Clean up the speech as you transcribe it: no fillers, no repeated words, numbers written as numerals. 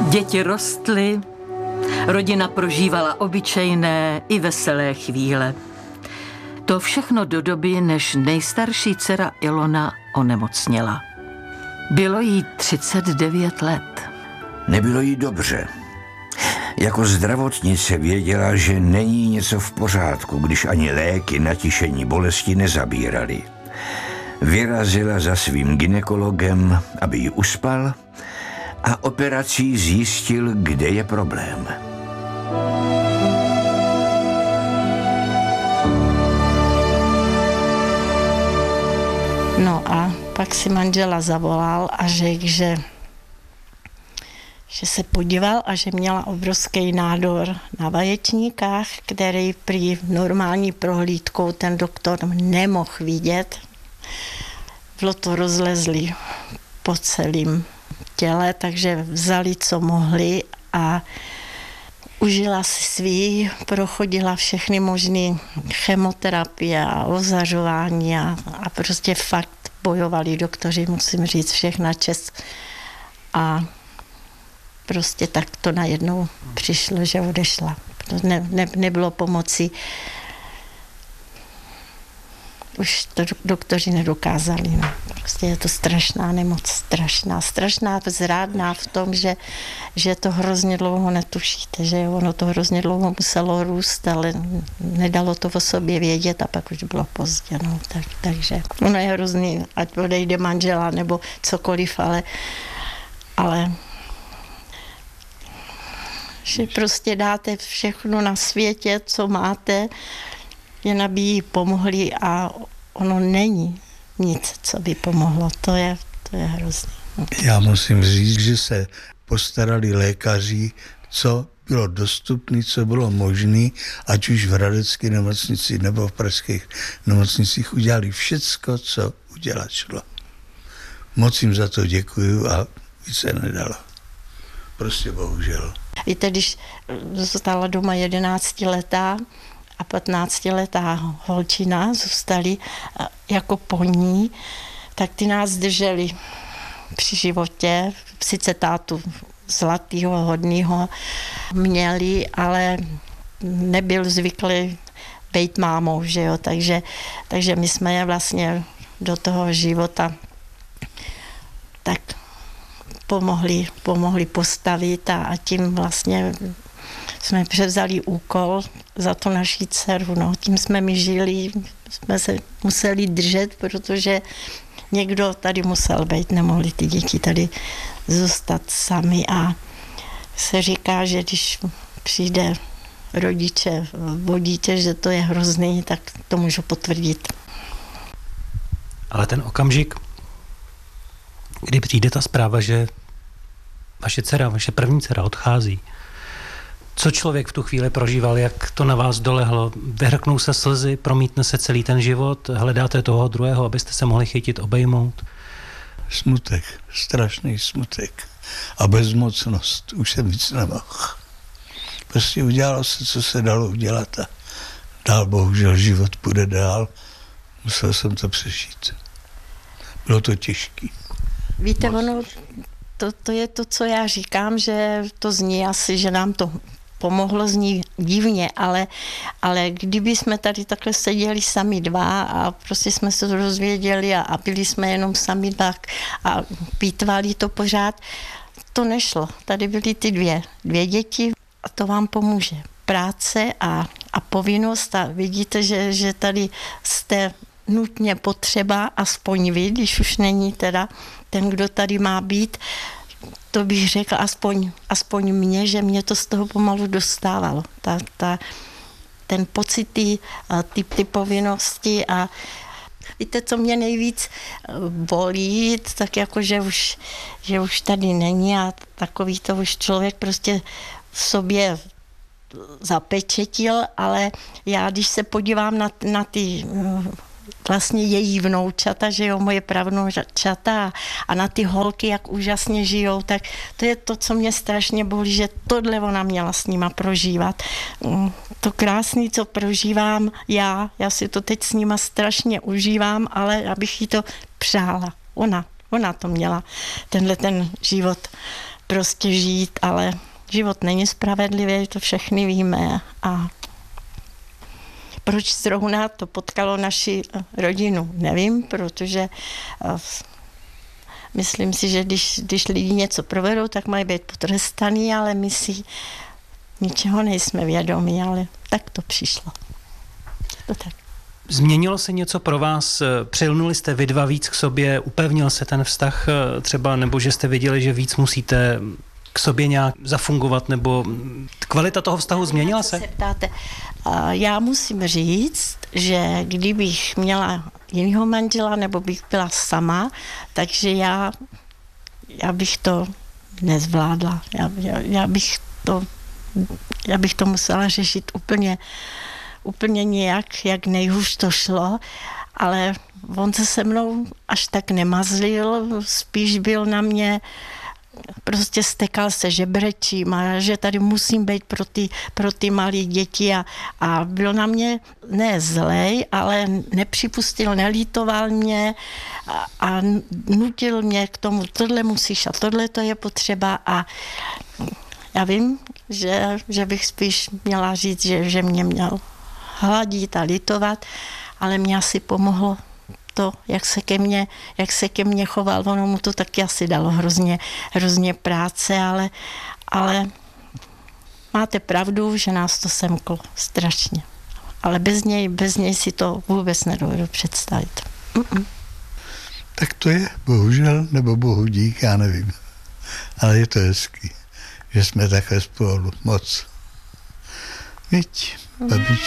Děti rostly, rodina prožívala obyčejné i veselé chvíle. To všechno do doby, než nejstarší dcera Ilona onemocněla. Bylo jí 39 let. Nebylo jí dobře. Jako zdravotnice věděla, že není něco v pořádku, když ani léky na tišení bolesti nezabírali. Vyrazila za svým gynekologem, aby ji uspal, a operací zjistil, kde je problém. No a pak si manžela zavolal a řekl, že se podíval a že měla obrovský nádor na vaječníkách, který prý normální prohlídkou ten doktor nemohl vidět. Bylo to rozlezlý po celém těle, takže vzali, co mohli a užila si svý, prochodila všechny možné chemoterapie a ozařování a prostě fakt bojovali doktoři, musím říct, všechna čest. A prostě tak to najednou přišlo, že odešla. Nebylo pomoci. Už to doktoři nedokázali. No. Prostě je to strašná nemoc, strašná vzrádná v tom, že to hrozně dlouho netušíte, že ono to hrozně dlouho muselo růst, ale nedalo to o sobě vědět a pak už bylo pozdě. No. Takže ono je hrozný, ať odejde manžela nebo cokoliv, ale že prostě dáte všechno na světě, co máte, jen aby jí pomohli a ono není nic, co by pomohlo. To je hrozný. Já musím říct, že se postarali lékaři, co bylo dostupné, co bylo možné, ať už v hradecké nemocnici nebo v pražských nemocnicích udělali všecko, co udělat šlo. Moc jim za to děkuju a více nedalo. Prostě bohužel. Víte, když zůstala doma 11letá a 15letá holčina zůstali jako po ní, tak ty nás drželi při životě. Sice tátu zlatýho, hodnýho měli, ale nebyl zvyklý být mámou, že jo, takže my jsme je vlastně do toho života tak pomohli postavit a tím vlastně jsme převzali úkol za to naší dceru. No. Tím jsme my žili, jsme se museli držet, protože někdo tady musel být, nemohli ty děti tady zůstat sami a se říká, že když přijde rodiče o dítě, že to je hrozný, tak to můžu potvrdit. Ale ten okamžik, kdy přijde ta zpráva, že vaše první dcera odchází, co člověk v tu chvíli prožíval, jak to na vás dolehlo? Vyhrknou se slzy, promítne se celý ten život, hledáte toho druhého, abyste se mohli chytit, obejmout? Smutek, strašný smutek a bezmocnost, už jsem víc nemohl. Prostě udělalo se, co se dalo udělat a dál bohužel život půjde dál. Musel jsem to přežít. Bylo to těžký. Víte, ono, to je to, co já říkám, že to zní asi, že nám to pomohlo, zní divně, ale kdyby jsme tady takhle seděli sami dva a prostě jsme se to dozvěděli a byli jsme jenom sami tak a pítvali to pořád, to nešlo. Tady byly ty dvě děti a to vám pomůže. Práce a povinnost a vidíte, že tady jste nutně potřeba, aspoň vy, když už není teda ten, kdo tady má být, to bych řekla aspoň mě, že mě to z toho pomalu dostávalo. Ten pocit, ty povinnosti a víte, co mě nejvíc bolí, tak jako, že už tady není a takový to už člověk prostě v sobě zapečetil, ale já, když se podívám na ty vlastně její vnoučata, že jo, moje pravnoučata a na ty holky, jak úžasně žijou, tak to je to, co mě strašně bolí, že tohle ona měla s nima prožívat. To krásné, co prožívám já si to teď s nima strašně užívám, ale abych jí to přála. Ona Ona to měla, ten život prostě žít, ale život není spravedlivý, to všechny víme. A proč zrovna to potkalo naši rodinu, nevím, protože myslím si, že když lidi něco provedou, tak mají být potrestaný, ale my si ničeho nejsme vědomí, ale tak to přišlo. To tak. Změnilo se něco pro vás? Přilnuli jste vy dva víc k sobě? Upevnil se ten vztah třeba? Nebo že jste viděli, že víc musíte k sobě nějak zafungovat? Nebo kvalita toho vztahu změnila se? Ptáte, já musím říct, že kdybych měla jinýho manžela nebo bych byla sama, takže já bych to nezvládla. Já bych to musela řešit úplně nějak, jak nejhůř to šlo, ale on se mnou až tak nemazlil, spíš byl na mě, prostě stekal se žebrečím a že tady musím být pro ty malé děti a byl na mě ne zlej, ale nepřipustil, nelítoval mě a nutil mě k tomu, tohle musíš a tohle to je potřeba a já vím, že bych spíš měla říct, že mě měl hladit a litovat, ale mě asi pomohlo to, jak se ke mně choval. Ono mu to taky asi dalo hrozně práce, ale máte pravdu, že nás to semklo strašně. Ale bez něj si to vůbec nedovedu představit. Tak to je, bohužel, nebo bohu dík, já nevím. Ale je to hezký, že jsme takhle spolu moc. Viď, babička.